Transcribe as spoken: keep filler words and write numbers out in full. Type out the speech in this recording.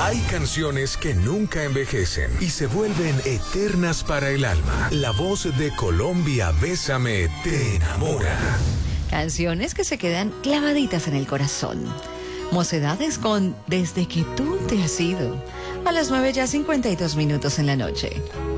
Hay canciones que nunca envejecen y se vuelven eternas para el alma. La voz de Colombia, Bésame, te enamora. Canciones que se quedan clavaditas en el corazón. Mocedades con Desde que tú te has ido. A las nueve ya cincuenta y dos minutos en la noche.